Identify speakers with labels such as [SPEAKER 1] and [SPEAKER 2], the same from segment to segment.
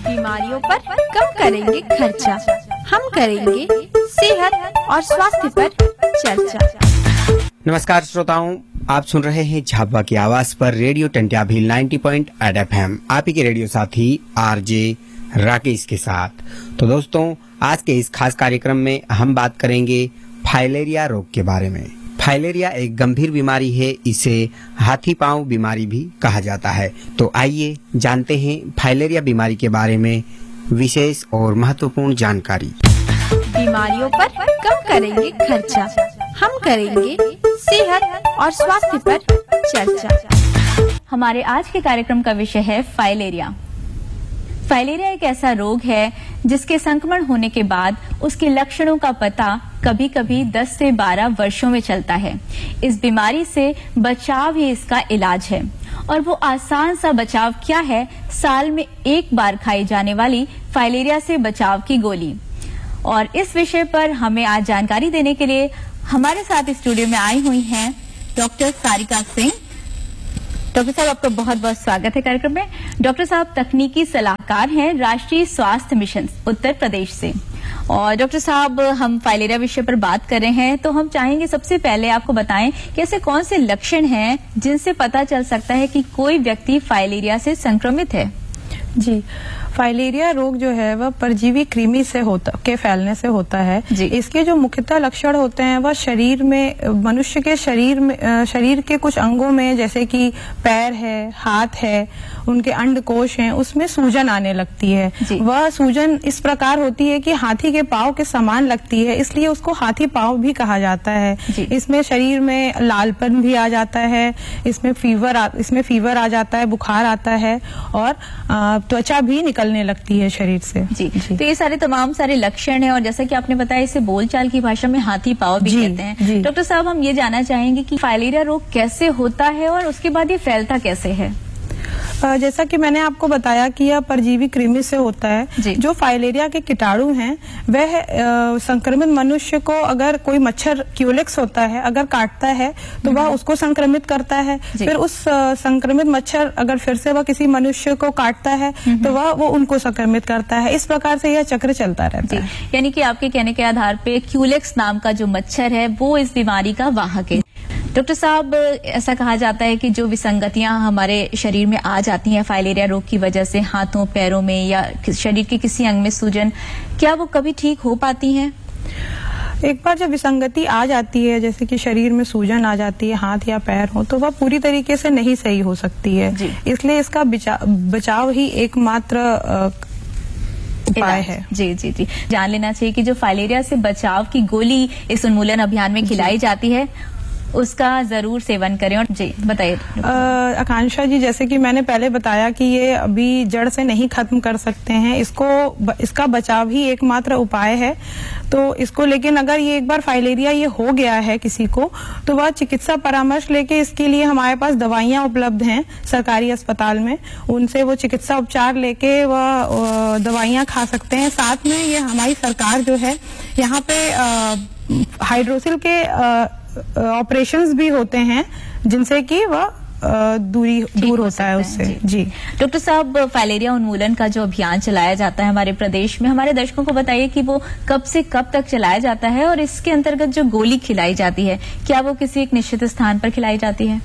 [SPEAKER 1] बीमारियों पर कम करेंगे खर्चा, हम करेंगे सेहत और स्वास्थ्य पर चर्चा।
[SPEAKER 2] नमस्कार श्रोताओं, आप सुन रहे हैं झाबुआ की आवाज पर रेडियो टंट्या भील 90.8 FM, आप ही के रेडियो साथी आरजे राकेश के साथ। तो दोस्तों, आज के इस खास कार्यक्रम में हम बात करेंगे फाइलेरिया रोग के बारे में। फाइलेरिया एक गंभीर बीमारी है, इसे हाथी पांव बीमारी भी कहा जाता है। तो आइए जानते हैं फाइलेरिया बीमारी के बारे में विशेष और महत्वपूर्ण जानकारी।
[SPEAKER 1] बीमारियों पर कम करेंगे खर्चा, हम करेंगे सेहत और स्वास्थ्य पर चर्चा।
[SPEAKER 3] हमारे आज के कार्यक्रम का विषय है फाइलेरिया। फाइलेरिया एक ऐसा रोग है जिसके संक्रमण होने के बाद उसके लक्षणों का पता कभी कभी 10 से 12 वर्षों में चलता है। इस बीमारी से बचाव ही इसका इलाज है, और वो आसान सा बचाव क्या है? साल में एक बार खाई जाने वाली फाइलेरिया से बचाव की गोली। और इस विषय पर हमें आज जानकारी देने के लिए हमारे साथ स्टूडियो में आई हुई हैं डॉक्टर सारिका सिंह। डॉक्टर साहब, आपका बहुत बहुत स्वागत है कार्यक्रम में। डॉक्टर साहब तकनीकी सलाहकार हैं राष्ट्रीय स्वास्थ्य मिशन उत्तर प्रदेश से। और डॉक्टर साहब, हम फाइलेरिया विषय पर बात कर रहे हैं, तो हम चाहेंगे सबसे पहले आपको बताएं कि ऐसे कौन से लक्षण हैं जिनसे पता चल सकता है कि कोई व्यक्ति फाइलेरिया से संक्रमित है।
[SPEAKER 4] जी, फाइलेरिया रोग जो है वह परजीवी कृमि से के फैलने से होता है। इसके जो मुख्यतः लक्षण होते हैं वह शरीर में, मनुष्य के शरीर के कुछ अंगों में, जैसे कि पैर है, हाथ है, उनके अंडकोश हैं, उसमें सूजन आने लगती है। वह सूजन इस प्रकार होती है कि हाथी के पांव के समान लगती है, इसलिए उसको हाथी पांव भी कहा जाता है। इसमें शरीर में लालपन भी आ जाता है, इसमें फीवर आ जाता है, बुखार आता है, और त्वचा भी निकलने लगती है शरीर से। जी।
[SPEAKER 3] तो ये तमाम सारे लक्षण हैं, और जैसा कि आपने बताया, इसे बोलचाल की भाषा में हाथी पांव भी कहते हैं। डॉक्टर साहब, हम ये जानना चाहेंगे कि फाइलेरिया रोग कैसे होता है और उसके बाद ये फैलता कैसे है।
[SPEAKER 4] जैसा कि मैंने आपको बताया कि यह परजीवी कृमि से होता है। जो फाइलेरिया के कीटाणु हैं वह संक्रमित मनुष्य को, अगर कोई मच्छर क्यूलेक्स होता है, अगर काटता है तो वह उसको संक्रमित करता है। फिर उस संक्रमित मच्छर अगर फिर से वह किसी मनुष्य को काटता है तो वो उनको संक्रमित करता है। इस प्रकार से यह चक्र चलता रहता है।
[SPEAKER 3] यानी कि आपके कहने के आधार पे क्यूलेक्स नाम का जो मच्छर है वो इस बीमारी का वाहक है। डॉक्टर साहब, ऐसा कहा जाता है कि जो विसंगतियां हमारे शरीर में आ जाती हैं फाइलेरिया रोग की वजह से, हाथों पैरों में या शरीर के किसी अंग में सूजन, क्या वो कभी ठीक हो पाती हैं?
[SPEAKER 4] एक बार जब विसंगति आ जाती है, जैसे कि शरीर में सूजन आ जाती है, हाथ या पैर हो, तो वह पूरी तरीके से नहीं सही हो सकती है। इसलिए इसका बचाव ही एकमात्र उपाय है।
[SPEAKER 3] जी। जान लेना चाहिए कि जो फाइलेरिया से बचाव की गोली इस उन्मूलन अभियान में खिलाई जाती है उसका जरूर सेवन करें। और जी बताइए
[SPEAKER 4] आकांक्षा जी, जैसे कि मैंने पहले बताया कि ये अभी जड़ से नहीं खत्म कर सकते हैं, इसका बचाव ही एकमात्र उपाय है। तो इसको, लेकिन अगर ये एक बार फाइलेरिया ये हो गया है किसी को, तो वह चिकित्सा परामर्श लेके, इसके लिए हमारे पास दवाइयां उपलब्ध हैं सरकारी अस्पताल में, उनसे वो चिकित्सा उपचार लेके वह दवाइयां खा सकते हैं। साथ में ये हमारी सरकार जो है यहाँ पे हाइड्रोसिल के ऑपरेशंस भी होते हैं, जिनसे कि वह दूर होता है उससे। जी
[SPEAKER 3] डॉक्टर साहब, फाइलेरिया उन्मूलन का जो अभियान चलाया जाता है हमारे प्रदेश में, हमारे दर्शकों को बताइए कि वो कब से कब तक चलाया जाता है, और इसके अंतर्गत जो गोली खिलाई जाती है क्या वो किसी एक निश्चित स्थान पर खिलाई जाती है?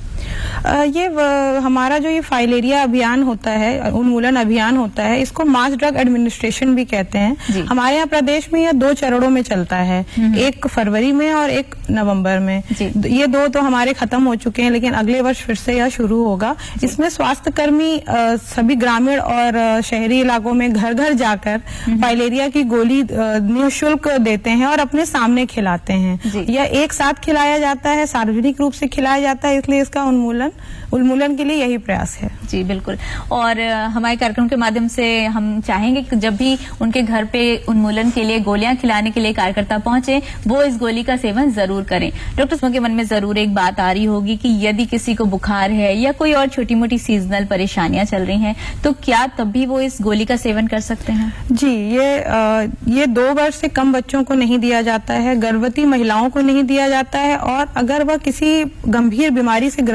[SPEAKER 4] हमारा जो ये फाइलेरिया अभियान होता है, उन्मूलन अभियान होता है, इसको मास ड्रग एडमिनिस्ट्रेशन भी कहते हैं। हमारे यहाँ प्रदेश में यह 2 चरणों में चलता है, एक फरवरी में और एक नवंबर में। ये 2 तो हमारे खत्म हो चुके हैं, लेकिन अगले वर्ष फिर से यह शुरू होगा। इसमें स्वास्थ्य कर्मी सभी ग्रामीण और शहरी इलाकों में घर घर जाकर फाइलेरिया की गोली निःशुल्क देते हैं और अपने सामने खिलाते हैं। यह एक साथ खिलाया जाता है, सार्वजनिक रूप से खिलाया जाता है, इसलिए इसका उन्मूलन के लिए यही प्रयास है।
[SPEAKER 3] जी बिल्कुल। और हमारे कार्यक्रम के माध्यम से हम चाहेंगे कि जब भी उनके घर पे उन्मूलन के लिए गोलियां खिलाने के लिए कार्यकर्ता पहुंचे, वो इस गोली का सेवन जरूर करें। डॉक्टर के मन में जरूर एक बात आ रही होगी कि यदि किसी को बुखार है या कोई और छोटी मोटी सीजनल परेशानियां चल रही हैं, तो क्या तब भी वो इस गोली का सेवन कर सकते हैं?
[SPEAKER 4] जी, ये 2 वर्ष से कम बच्चों को नहीं दिया जाता है, गर्भवती महिलाओं को नहीं दिया जाता है, और अगर वह किसी गंभीर बीमारी से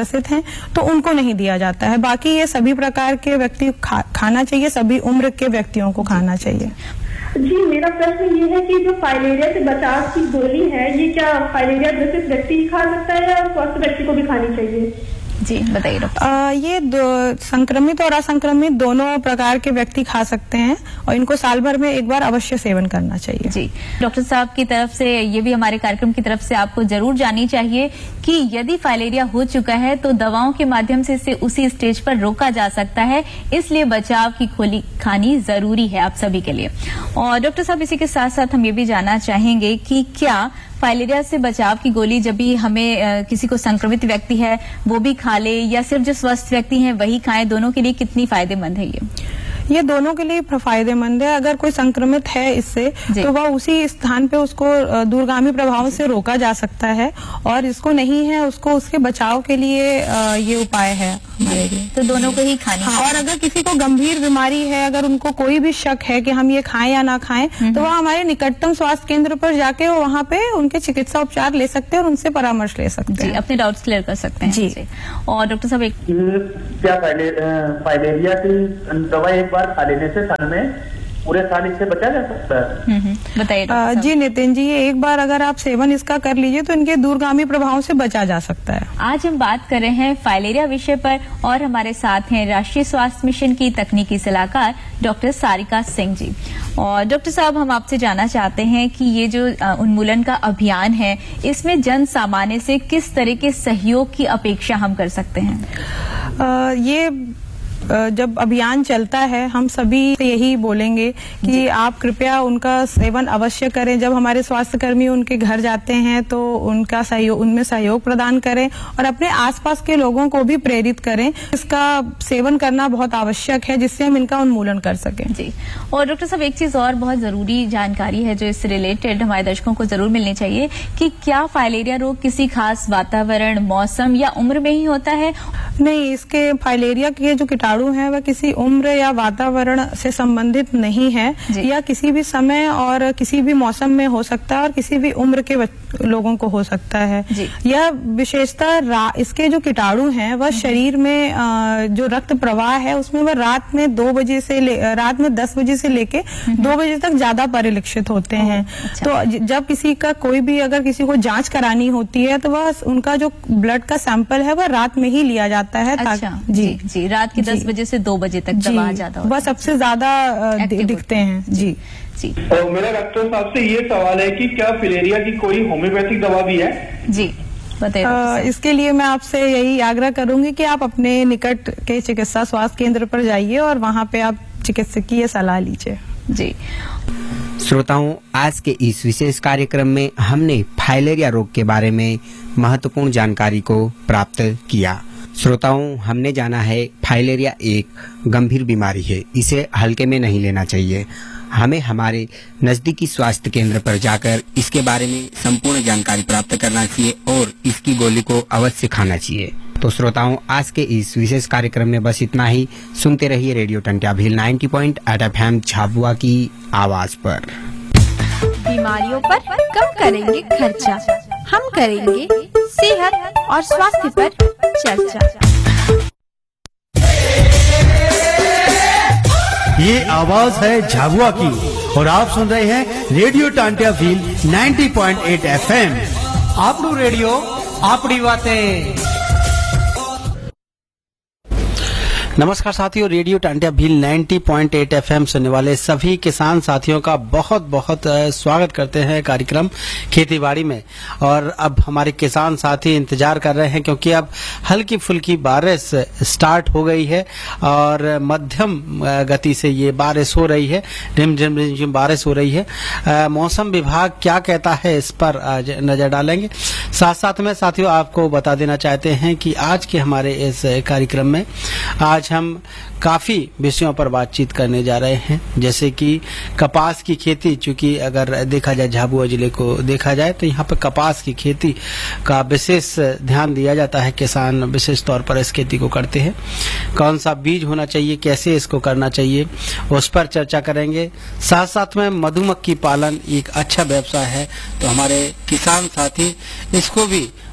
[SPEAKER 4] ग्रसित हैं तो उनको नहीं दिया जाता है। बाकी ये सभी प्रकार के व्यक्ति खाना चाहिए, सभी उम्र के व्यक्तियों को खाना चाहिए।
[SPEAKER 5] जी, मेरा प्रश्न ये है कि जो फाइलेरिया से बचाव की गोली है, ये क्या फाइलेरिया ग्रसित व्यक्ति ही खा सकता है या स्वस्थ व्यक्ति को भी खानी चाहिए?
[SPEAKER 3] जी बताइए डॉक्टर।
[SPEAKER 4] ये संक्रमित और असंक्रमित दोनों प्रकार के व्यक्ति खा सकते हैं और इनको साल भर में एक बार अवश्य सेवन करना चाहिए।
[SPEAKER 3] जी, डॉक्टर साहब की तरफ से ये भी हमारे कार्यक्रम की तरफ से आपको जरूर जाननी चाहिए कि यदि फाइलेरिया हो चुका है तो दवाओं के माध्यम से इसे उसी स्टेज पर रोका जा सकता है, इसलिए बचाव की गोली खानी जरूरी है आप सभी के लिए। और डॉक्टर साहब, इसी के साथ साथ हम ये भी जानना चाहेंगे कि क्या फाइलेरिया से बचाव की गोली जब भी हमें किसी को संक्रमित व्यक्ति है वो भी खा ले या सिर्फ जो स्वस्थ व्यक्ति हैं वही खाएं, दोनों के लिए कितनी फायदेमंद है
[SPEAKER 4] ये दोनों के लिए फायदेमंद है। अगर कोई संक्रमित है इससे तो वह उसी स्थान पे उसको दूरगामी प्रभाव से रोका जा सकता है, और इसको नहीं है उसको उसके बचाव के लिए ये उपाय है हमारे लिए।
[SPEAKER 3] तो दोनों को ही खानी है।
[SPEAKER 4] और अगर किसी को गंभीर बीमारी है, अगर उनको कोई भी शक है कि हम ये खाएं या ना खाएं, तो वह हमारे निकटतम स्वास्थ्य केंद्र पर जाके वहाँ पे उनके चिकित्सा उपचार ले सकते हैं और उनसे परामर्श ले सकते हैं,
[SPEAKER 3] अपने डाउट्स क्लियर कर सकते हैं।
[SPEAKER 4] जी।
[SPEAKER 3] और डॉक्टर साहब,
[SPEAKER 6] क्या फाइलेरिया की दवा एक बार खा लेने से साल में पूरे साल इससे बचा जा सकता है?
[SPEAKER 3] बताइए।
[SPEAKER 4] जी नितिन जी, ये एक बार अगर आप सेवन इसका कर लीजिए तो इनके दूरगामी प्रभाव से बचा जा सकता है।
[SPEAKER 3] आज हम बात कर रहे हैं फाइलेरिया विषय पर और हमारे साथ हैं राष्ट्रीय स्वास्थ्य मिशन की तकनीकी सलाहकार डॉक्टर सारिका सिंह जी। और डॉक्टर साहब, हम आपसे जानना चाहते हैं कि ये जो उन्मूलन का अभियान है, इसमें जन सामान्य से किस तरह के सहयोग की अपेक्षा हम कर सकते हैं?
[SPEAKER 4] ये जब अभियान चलता है हम सभी से यही बोलेंगे कि आप कृपया उनका सेवन अवश्य करें। जब हमारे स्वास्थ्य कर्मी उनके घर जाते हैं तो उनका सहयोग, उनमें सहयोग प्रदान करें और अपने आसपास के लोगों को भी प्रेरित करें। इसका सेवन करना बहुत आवश्यक है जिससे हम इनका उन्मूलन कर सकें।
[SPEAKER 3] जी। और डॉक्टर साहब, एक चीज और बहुत जरूरी जानकारी है जो इससे रिलेटेड हमारे दर्शकों को जरूर मिलनी चाहिए कि क्या फाइलेरिया रोग किसी खास वातावरण, मौसम या उम्र में ही होता है?
[SPEAKER 4] नहीं, इसके फाइलेरिया के जो कीटाणु है वह किसी उम्र या वातावरण से संबंधित नहीं है, या किसी भी समय और किसी भी मौसम में हो सकता है और किसी भी उम्र के लोगों को हो सकता है। यह विशेषता इसके जो कीटाणु हैं वह शरीर में जो रक्त प्रवाह है उसमें वह रात में 10 बजे से लेके 2 बजे तक ज्यादा परिलक्षित होते हैं। तो जब किसी का कोई भी अगर किसी को जांच करानी होती है तो वह उनका जो ब्लड का सैंपल है वह रात में ही लिया जाता है।
[SPEAKER 3] जी, रात के 10 बजे से 2 बजे तक दवा ज्यादा
[SPEAKER 4] वह सबसे ज्यादा दिखते हैं। जी।
[SPEAKER 6] तो मेरा डॉक्टर साहब से ये सवाल है कि क्या फाइलेरिया की कोई होम्योपैथिक दवा भी है?
[SPEAKER 3] जी बताइए।
[SPEAKER 4] इसके लिए मैं आपसे यही आग्रह करूंगी कि आप अपने निकट के चिकित्सा स्वास्थ्य केंद्र पर जाइए और वहां पे आप चिकित्सकीय सलाह लीजिए।
[SPEAKER 3] जी।
[SPEAKER 2] श्रोताओं, आज के इस विशेष कार्यक्रम में हमने फाइलेरिया रोग के बारे में महत्वपूर्ण जानकारी को प्राप्त किया। श्रोताओं, हमने जाना है फाइलेरिया एक गंभीर बीमारी है, इसे हल्के में नहीं लेना चाहिए। हमें हमारे नजदीकी स्वास्थ्य केंद्र पर जाकर इसके बारे में संपूर्ण जानकारी प्राप्त करना चाहिए और इसकी गोली को अवश्य खाना चाहिए। तो श्रोताओं, आज के इस विशेष कार्यक्रम में बस इतना ही। सुनते रहिए रेडियो टंट्या भील 90.8 FM झाबुआ की आवाज पर।
[SPEAKER 1] बीमारियों पर कम करेंगे खर्चा, हम करेंगे सेहत और स्वास्थ्य पर चर्चा।
[SPEAKER 7] ये आवाज है झाबुआ की और आप सुन रहे हैं रेडियो टांटिया भील 90.8 FM। आपनो रेडियो आपड़ी बातें। नमस्कार साथियों, रेडियो टांटिया भील 90.8 FM सुनने वाले सभी किसान साथियों का बहुत बहुत स्वागत करते हैं कार्यक्रम खेतीबाड़ी में। और अब हमारे किसान साथी इंतजार कर रहे हैं क्योंकि अब हल्की फुल्की बारिश स्टार्ट हो गई है और मध्यम गति से ये बारिश हो रही है, रिमझिम रिमझिम बारिश हो रही है। मौसम विभाग क्या कहता है इस पर आज नजर डालेंगे। साथ साथ में साथियों आपको बता देना चाहते हैं कि आज के हमारे इस कार्यक्रम में आज हम काफी विषयों पर बातचीत करने जा रहे हैं, जैसे कि कपास की खेती। चूंकि अगर देखा जाए झाबुआ जिले को देखा जाए तो यहाँ पर कपास की खेती का विशेष ध्यान दिया जाता है। किसान विशेष तौर पर इस खेती को करते हैं। कौन सा बीज होना चाहिए, कैसे इसको करना चाहिए, उस पर चर्चा करेंगे। साथ साथ में मधुमक्खी पालन एक अच्छा व्यवसाय है, तो हमारे किसान साथी इसको भी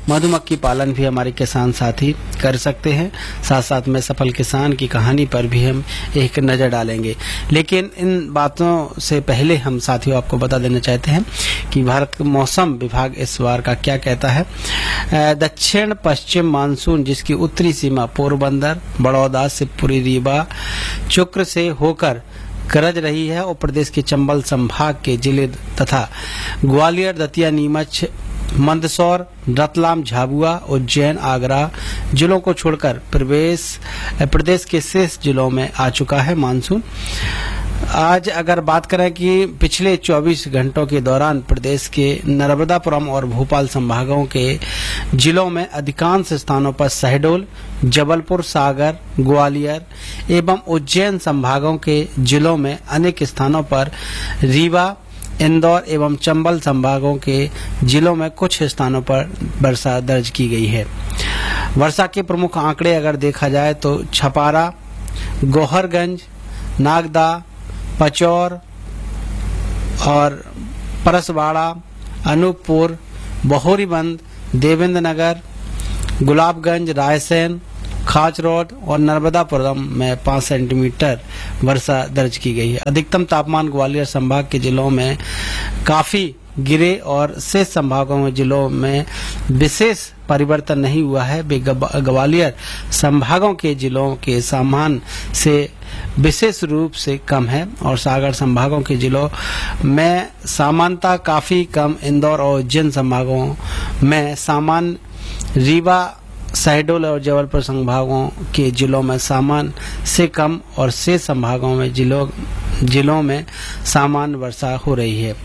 [SPEAKER 7] मधुमक्खी पालन भी हमारे किसान साथी कर सकते हैं। साथ साथ में सफल किसान की कहानी पर भी हम एक नजर डालेंगे। लेकिन इन बातों से पहले हम साथियों आपको बता देना चाहते हैं कि भारत का मौसम विभाग इस बार का क्या कहता है। दक्षिण पश्चिम मानसून जिसकी उत्तरी सीमा पोरबंदर, बड़ौदा, शिवपुरी, रीवा, चुक्र से होकर गरज रही है और प्रदेश के चंबल संभाग के जिले तथा ग्वालियर, दतिया, नीमच, मंदसौर, रतलाम, झाबुआ, उज्जैन, आगरा जिलों को छोड़कर प्रदेश के शेष जिलों में आ चुका है मानसून। आज अगर बात करें कि पिछले 24 घंटों के दौरान प्रदेश के नर्मदापुरम और भोपाल संभागों के जिलों में अधिकांश स्थानों पर शहडोल, जबलपुर, सागर, ग्वालियर एवं उज्जैन संभागों के जिलों में अनेक स्थानों पर, रीवा, इंदौर एवं चंबल संभागों के जिलों में कुछ स्थानों पर वर्षा दर्ज की गई है। वर्षा के प्रमुख आंकड़े अगर देखा जाए तो छपारा, गोहरगंज, नागदा, पचौर और परसवाड़ा, अनूपपुर, बहोरीबंद, देवेंद्र नगर, गुलाबगंज, रायसेन, खाच रोड और नर्मदापुरम में 5 सेंटीमीटर वर्षा दर्ज की गई है। अधिकतम तापमान ग्वालियर संभाग के जिलों में काफी गिरे और शेष संभागों में जिलों में विशेष परिवर्तन नहीं हुआ है। ग्वालियर संभागों के जिलों के सामान्य से विशेष रूप से कम है और सागर संभागों के जिलों में सामान्यता काफी कम, इंदौर और उज्जैन संभागों में सामान्य, रीवा, शहडोल और जबलपुर संभागों के जिलों में सामान्य से कम और शेष संभागों में जिलों में सामान्य वर्षा हो रही है।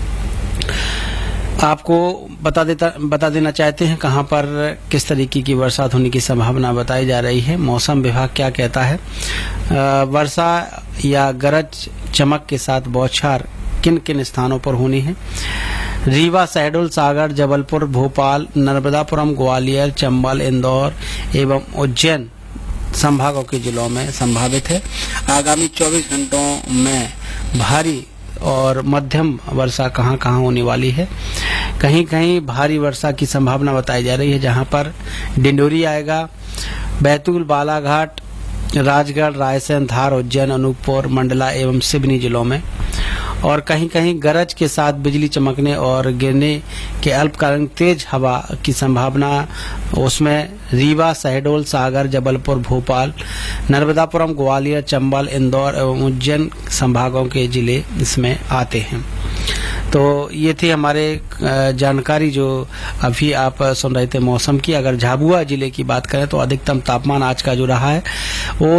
[SPEAKER 7] आपको बता देना चाहते हैं कहां पर किस तरीके की बरसात होने की संभावना बताई जा रही है। मौसम विभाग क्या कहता है, वर्षा या गरज चमक के साथ बौछार किन किन स्थानों पर होनी है। रीवा, शहडोल, सागर, जबलपुर, भोपाल, नर्मदापुरम, ग्वालियर, चंबल, इंदौर एवं उज्जैन संभागों के जिलों में संभावित है। आगामी 24 घंटों में भारी और मध्यम वर्षा कहां कहां होने वाली है। कहीं कहीं भारी वर्षा की संभावना बताई जा रही है, जहां पर डिंडोरी आएगा, बैतूल, बालाघाट, राजगढ़, रायसेन, धार, उज्जैन, अनूपपुर, मंडला एवं सिवनी जिलों में, और कहीं कहीं गरज के साथ बिजली चमकने और गिरने के अल्पकालीन तेज हवा की संभावना, उसमें रीवा, शहडोल, सागर, जबलपुर, भोपाल, नर्मदापुरम, ग्वालियर, चंबल, इंदौर एवं उज्जैन संभागों के जिले इसमें आते हैं। तो ये थी हमारे जानकारी जो अभी आप सुन रहे थे मौसम की। अगर झाबुआ जिले की बात करें तो अधिकतम तापमान आज का जो रहा है वो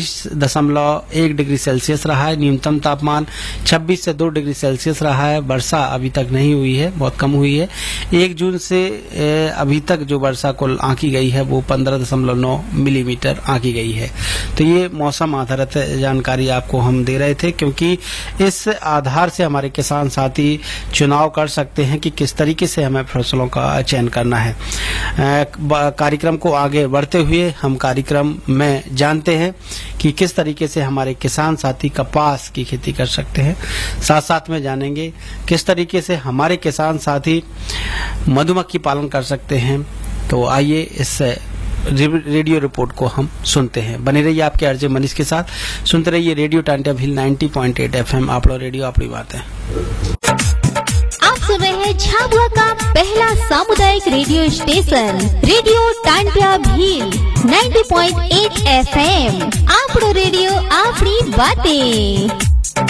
[SPEAKER 7] 37.1 डिग्री सेल्सियस रहा है। न्यूनतम तापमान 26 से 2 डिग्री सेल्सियस रहा है। वर्षा अभी तक नहीं हुई है, बहुत कम हुई है। 1 जून से अभी तक जो वर्षा को आंकी गई है वो 15.9 मिलीमीटर आंकी गई है। तो ये मौसम आधारित जानकारी आपको हम दे रहे थे, क्योंकि इस आधार से हमारे किसान साथी चुनाव कर सकते हैं कि किस तरीके से हमें फसलों का चयन करना है। कार्यक्रम को आगे बढ़ते हुए हम कार्यक्रम में जानते हैं कि किस तरीके से हमारे किसान साथी कपास की खेती कर सकते हैं। साथ साथ में जानेंगे किस तरीके से हमारे किसान साथी मधुमक्खी पालन कर सकते हैं। तो आइए इस रेडियो रिपोर्ट को हम सुनते हैं। बने रहिए आपके आरजे मनीष के साथ, सुनते रहिए रेडियो टांटिया भील 90.8 FM। आप लोग रेडियो अपनी बात है।
[SPEAKER 8] आप सुन रहे हैं झाबुआ का पहला सामुदायिक radio station radio Tantia Bhil 90.8 FM। आप रेडियो अपनी बातें।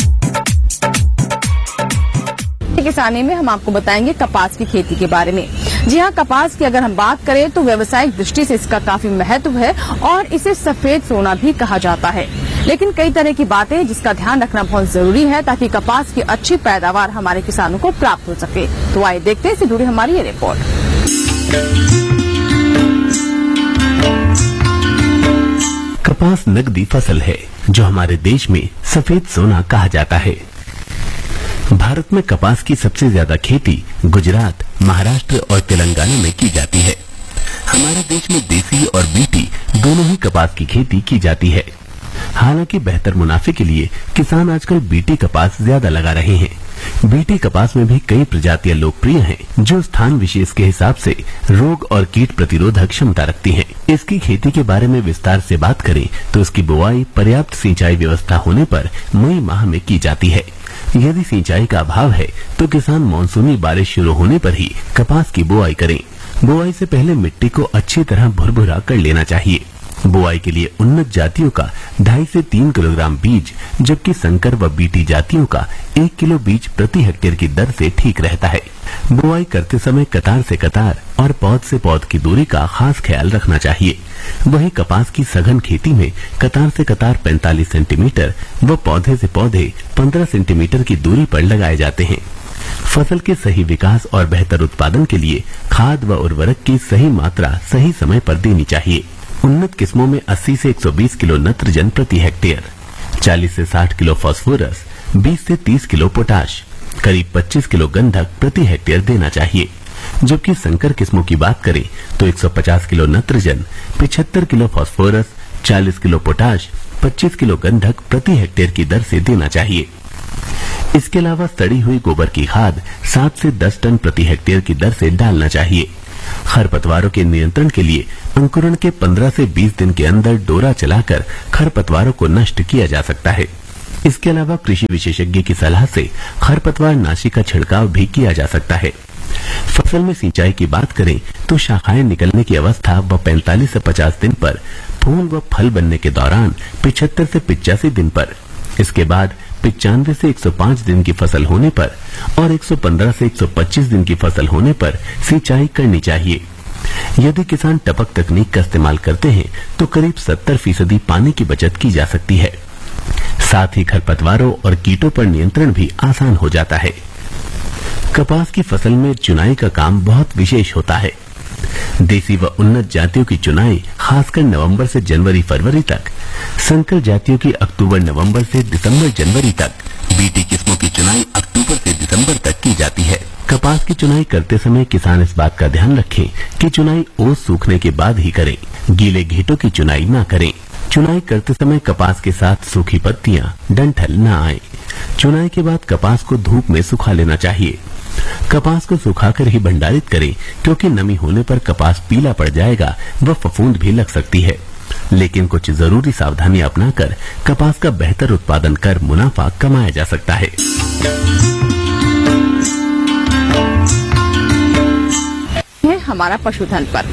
[SPEAKER 9] किसानी में हम आपको बताएंगे कपास की खेती के बारे में। जी हाँ, कपास की अगर हम बात करें तो व्यवसायिक दृष्टि से इसका काफी महत्व है और इसे सफेद सोना भी कहा जाता है। लेकिन कई तरह की बातें जिसका ध्यान रखना बहुत जरूरी है ताकि कपास की अच्छी पैदावार हमारे किसानों को प्राप्त हो सके। तो आइए देखते हैं, इससे जुड़ी हमारी ये रिपोर्ट।
[SPEAKER 10] कपास नकदी फसल है जो हमारे देश में सफेद सोना कहा जाता है। भारत में कपास की सबसे ज्यादा खेती गुजरात, महाराष्ट्र और तेलंगाना में की जाती है। हमारे देश में देसी और बीटी दोनों ही कपास की खेती की जाती है। हालांकि बेहतर मुनाफे के लिए किसान आजकल बीटी कपास ज्यादा लगा रहे हैं। बीटी कपास में भी कई प्रजातियां लोकप्रिय हैं, जो स्थान विशेष के हिसाब से रोग और कीट प्रतिरोधक क्षमता रखती हैं। इसकी खेती के बारे में विस्तार से बात करें तो इसकी बुआई पर्याप्त सिंचाई व्यवस्था होने पर मई माह में की जाती है। यदि सिंचाई का अभाव है तो किसान मानसूनी बारिश शुरू होने पर ही कपास की बुआई करें। बुआई से पहले मिट्टी को अच्छी तरह भुरभुरा कर लेना चाहिए। बुआई के लिए उन्नत जातियों का 2.5 से 3 किलोग्राम बीज, जबकि संकर व बीटी जातियों का 1 किलो बीज प्रति हेक्टेयर की दर से ठीक रहता है। बुआई करते समय कतार से कतार और पौध से पौध की दूरी का खास ख्याल रखना चाहिए। वहीं कपास की सघन खेती में कतार से कतार 45 सेंटीमीटर व पौधे से पौधे 15 सेंटीमीटर की दूरी पर लगाए जाते हैं। फसल के सही विकास और बेहतर उत्पादन के लिए खाद व उर्वरक की सही मात्रा सही समय पर देनी चाहिए। उन्नत किस्मों में 80 से 120 किलो नत्रजन प्रति हेक्टेयर, 40 से 60 किलो फास्फोरस, 20 से 30 किलो पोटाश, करीब 25 किलो गंधक प्रति हेक्टेयर देना चाहिए। जबकि संकर किस्मों की बात करें तो 150 kilo नत्रजन, 75 kilo phosphorus, 40 kilo potash, 25 kilo गंधक प्रति हेक्टेयर की दर से देना चाहिए। इसके अलावा सड़ी हुई गोबर की खाद 7 से 10 टन प्रति हेक्टेयर की दर से डालना चाहिए। खरपतवारों के नियंत्रण के लिए अंकुरण के 15 से 20 दिन के अंदर डोरा चलाकर खरपतवारों को नष्ट किया जा सकता है। इसके अलावा कृषि विशेषज्ञ की सलाह से खरपतवार नाशी का छिड़काव भी किया जा सकता है। फसल में सिंचाई की बात करें तो शाखाएं निकलने की अवस्था व 45 से 50 दिन पर, फूल व फल बनने के दौरान 75 से 85 दिन पर, इसके बाद 95 से 105 दिन की फसल होने पर और 115 से 125 दिन की फसल होने पर सिंचाई करनी चाहिए। यदि किसान टपक तकनीक का इस्तेमाल करते हैं तो करीब 70% पानी की बचत की जा सकती है। साथ ही खरपतवारों और कीटों पर नियंत्रण भी आसान हो जाता है। कपास की फसल में चुनाई का काम बहुत विशेष होता है। देसी व उन्नत जातियों की चुनाई खासकर नवंबर से जनवरी फरवरी तक, संकर जातियों की अक्टूबर नवंबर से दिसंबर जनवरी तक, बीटी किस्मों की चुनाई अक्टूबर से दिसंबर तक की जाती है। कपास की चुनाई करते समय किसान इस बात का ध्यान रखें कि चुनाई ओस सूखने के बाद ही करें, गीले घेटों की चुनाई न करें। चुनाई करते समय कपास के साथ सूखी पत्तियां, डंठल न आए। चुनाई के बाद कपास को धूप में सुखा लेना चाहिए। कपास को सुखाकर ही भंडारित करें, क्योंकि नमी होने पर कपास पीला पड़ जाएगा व फफूंद भी लग सकती है। लेकिन कुछ जरूरी सावधानी अपनाकर कपास का बेहतर उत्पादन कर मुनाफा कमाया जा सकता है।
[SPEAKER 9] है हमारा पशुधन पर।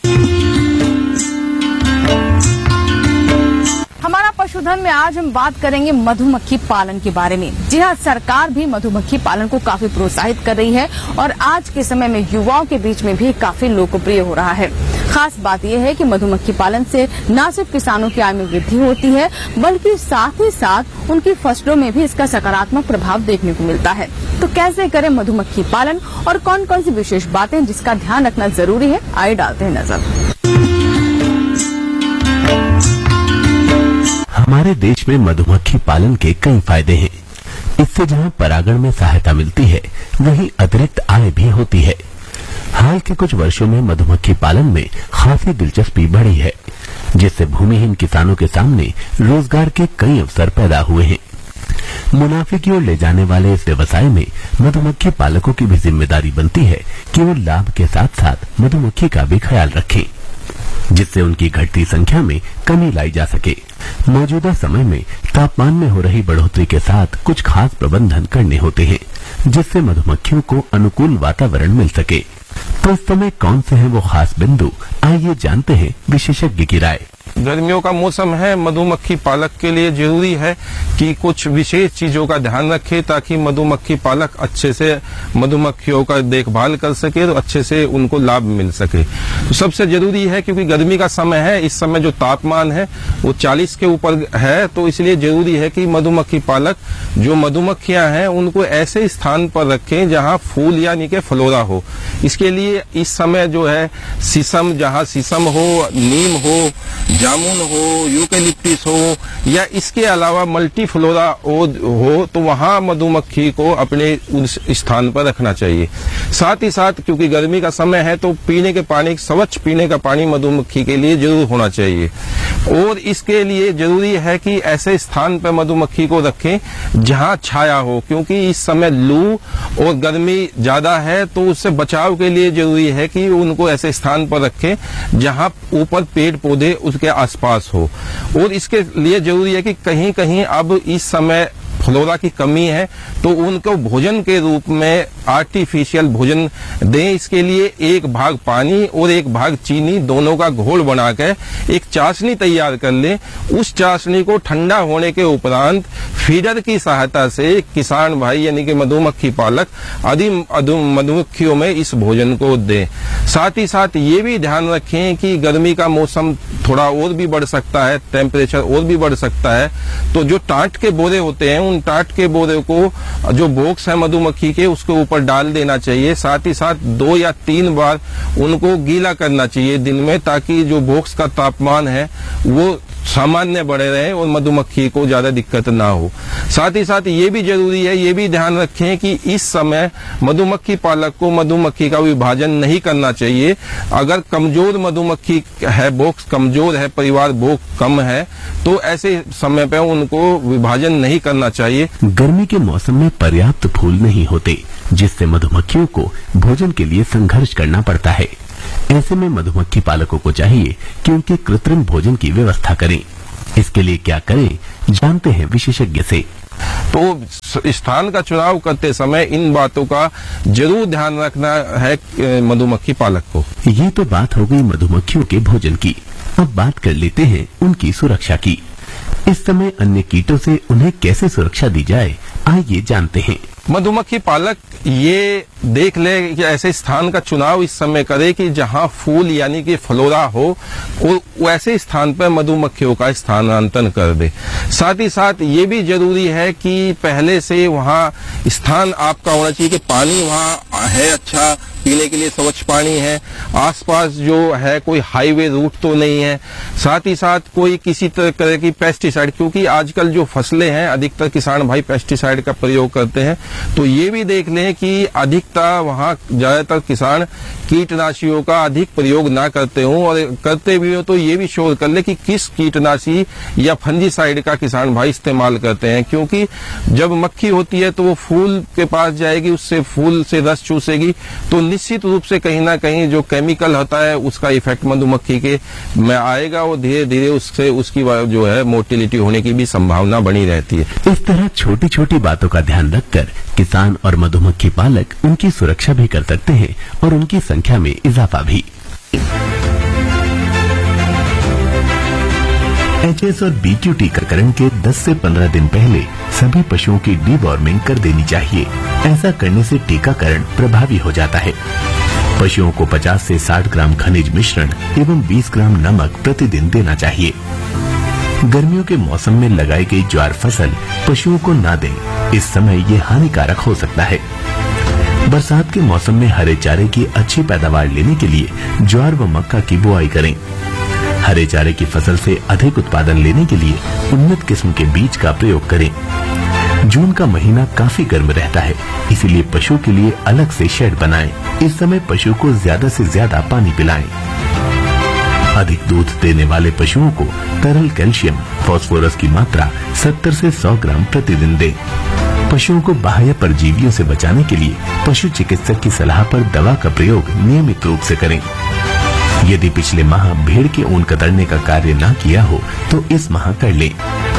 [SPEAKER 9] हमारा पशुधन में आज हम बात करेंगे मधुमक्खी पालन के बारे में। जी हाँ, सरकार भी मधुमक्खी पालन को काफी प्रोत्साहित कर रही है और आज के समय में युवाओं के बीच में भी काफी लोकप्रिय हो रहा है। खास बात यह है कि मधुमक्खी पालन से न सिर्फ किसानों की आय में वृद्धि होती है, बल्कि साथ ही साथ उनकी फसलों में भी इसका सकारात्मक प्रभाव देखने को मिलता है। तो कैसे करें मधुमक्खी पालन और कौन कौन सी विशेष बातें जिसका ध्यान रखना जरूरी है, आइए डालते हैं नजर।
[SPEAKER 10] हमारे देश में मधुमक्खी पालन के कई फायदे हैं। इससे जहां परागण में सहायता मिलती है, वहीं अतिरिक्त आय भी होती है। हाल के कुछ वर्षों में मधुमक्खी पालन में खासी दिलचस्पी बढ़ी है, जिससे भूमिहीन किसानों के सामने रोजगार के कई अवसर पैदा हुए हैं। मुनाफे की ओर ले जाने वाले इस व्यवसाय में मधुमक्खी पालकों की भी जिम्मेदारी बनती है कि वो लाभ के साथ साथ मधुमक्खी का भी ख्याल रखें, जिससे उनकी घटती संख्या में कमी लाई जा सके। मौजूदा समय में तापमान में हो रही बढ़ोतरी के साथ कुछ खास प्रबंधन करने होते हैं, जिससे मधुमक्खियों को अनुकूल वातावरण मिल सके। तो इस समय कौन से हैं वो खास बिंदु, आइए जानते हैं विशेषज्ञ की राय।
[SPEAKER 11] गर्मियों का मौसम है, मधुमक्खी पालक के लिए जरूरी है कि कुछ विशेष चीजों का ध्यान रखे ताकि मधुमक्खी पालक अच्छे से मधुमक्खियों का देखभाल कर सके, तो अच्छे से उनको लाभ मिल सके। तो सबसे जरूरी है, क्योंकि गर्मी का समय है, इस समय जो तापमान है वो 40 के ऊपर है, तो इसलिए जरूरी है कि मधुमक्खी पालक जो मधुमक्खियां हैं उनको ऐसे स्थान पर रखें जहां फूल यानी कि फ्लोरा हो। इसके इसके लिए इस समय जो है शीशम, जहाँ शीशम हो, नीम हो, जामुन हो, यूकेलिप्टिस हो या इसके अलावा मल्टीफ्लोरा हो तो वहाँ मधुमक्खी को अपने उस स्थान पर रखना चाहिए। साथ ही साथ क्योंकि गर्मी का समय है तो पीने के पानी, स्वच्छ पीने का पानी मधुमक्खी के लिए जरूर होना चाहिए। और इसके लिए जरूरी है कि ऐसे स्थान पर मधुमक्खी को रखें जहाँ छाया हो, क्योंकि इस समय लू और गर्मी ज्यादा है तो उससे बचाव के लिए जरूरी है कि उनको ऐसे स्थान पर रखें जहाँ ऊपर पेड़ पौधे उसके आसपास हो। और इसके लिए जरूरी है कि कहीं कहीं अब इस समय फ्लोरा की कमी है तो उनको भोजन के रूप में आर्टिफिशियल भोजन दें। इसके लिए 1 भाग पानी और 1 भाग चीनी दोनों का घोल बनाकर एक चाशनी तैयार कर लें। उस चाशनी को ठंडा होने के उपरांत फीडर की सहायता से किसान भाई यानी कि मधुमक्खी पालक आदि मधुमक्खियों में इस भोजन को दें। साथ ही साथ ये भी ध्यान रखें कि गर्मी का मौसम थोड़ा और भी बढ़ सकता है, टेम्परेचर और भी बढ़ सकता है, तो जो टाट के बोरे होते हैं उन टाट के बोरे को जो बॉक्स है मधुमक्खी के उसके ऊपर डाल देना चाहिए। साथ ही साथ 2 या 3 बार उनको गीला करना चाहिए दिन में, ताकि जो बॉक्स का तापमान है वो सामान्य बढ़े रहे और मधुमक्खी को ज्यादा दिक्कत ना हो। साथ ही साथ ये भी जरूरी है, ये भी ध्यान रखें कि इस समय मधुमक्खी पालक को मधुमक्खी का विभाजन नहीं करना चाहिए। अगर कमजोर मधुमक्खी है, बॉक्स कमजोर है, परिवार बॉक्स कम है, तो ऐसे समय पे उनको विभाजन नहीं करना चाहिए।
[SPEAKER 10] गर्मी के मौसम में पर्याप्त फूल नहीं होते, जिससे मधुमक्खियों को भोजन के लिए संघर्ष करना पड़ता है। ऐसे में मधुमक्खी पालकों को चाहिए कि उनके कृत्रिम भोजन की व्यवस्था करें। इसके लिए क्या करें, जानते हैं विशेषज्ञ से।
[SPEAKER 11] तो स्थान का चुनाव करते समय इन बातों का जरूर ध्यान रखना है मधुमक्खी पालक को।
[SPEAKER 10] ये तो बात हो गई मधुमक्खियों के भोजन की। अब बात कर लेते हैं उनकी सुरक्षा की। इस समय अन्य कीटों से उन्हें कैसे सुरक्षा दी जाए, आइए जानते हैं।
[SPEAKER 11] मधुमक्खी पालक ये देख ले कि ऐसे स्थान का चुनाव इस समय करे कि जहां फूल यानी कि फ्लोरा हो, और वैसे स्थान पर मधुमक्खियों का स्थानांतरण कर दे। साथ ही साथ ये भी जरूरी है कि पहले से वहां स्थान आपका होना चाहिए कि पानी वहां है, अच्छा पीने के लिए स्वच्छ पानी है, आसपास जो है कोई हाईवे रूट तो नहीं है। साथ ही साथ कोई किसी तरह की पेस्टिसाइड, क्योंकि आजकल जो फसलें हैं अधिकतर किसान भाई पेस्टिसाइड का प्रयोग करते हैं, तो ये भी देख लें कि अधिकता वहाँ ज्यादातर किसान कीटनाशियों का अधिक प्रयोग ना करते हों, और करते भी हो तो ये भी शोध कर ले कि किस कीटनाशी या फंजीसाइड का किसान भाई इस्तेमाल करते हैं। क्योंकि जब मक्खी होती है तो वो फूल के पास जाएगी, उससे फूल से रस चूसेगी, तो निश्चित रूप से कहीं ना कहीं जो केमिकल होता है उसका इफेक्ट मधुमक्खी के में आएगा, और धीरे धीरे उससे उसकी जो है मोर्टिलिटी होने की भी संभावना बनी रहती है।
[SPEAKER 10] इस तरह छोटी छोटी बातों का ध्यान रखकर किसान और मधुमक्खी पालक उनकी सुरक्षा भी कर सकते हैं और उनकी संख्या में इजाफा भी। एचएस और बीक्यू टीकाकरण के 10 से 15 दिन पहले सभी पशुओं की डीवॉर्मिंग कर देनी चाहिए। ऐसा करने से टीकाकरण प्रभावी हो जाता है। पशुओं को 50 से 60 ग्राम खनिज मिश्रण एवं 20 ग्राम नमक प्रतिदिन देना चाहिए। गर्मियों के मौसम में लगाई गई ज्वार फसल पशुओं को न दें, इस समय ये हानिकारक हो सकता है। बरसात के मौसम में हरे चारे की अच्छी पैदावार लेने के लिए ज्वार व मक्का की बुआई करें। हरे चारे की फसल से अधिक उत्पादन लेने के लिए उन्नत किस्म के बीज का प्रयोग करें। जून का महीना काफी गर्म रहता है, इसीलिए पशु के लिए अलग से शेड बनाएं। इस समय पशु को ज्यादा से ज्यादा पानी पिलाएं। अधिक दूध देने वाले पशुओं को तरल कैल्शियम, फास्फोरस की मात्रा 70 से 100 ग्राम प्रतिदिन दें। पशुओं को बाह्य परजीवियों से बचाने के लिए पशु चिकित्सक की सलाह पर दवा का प्रयोग नियमित रूप से करें। यदि पिछले माह भेड़ के ऊन कतरने का कार्य न किया हो तो इस माह कर लें।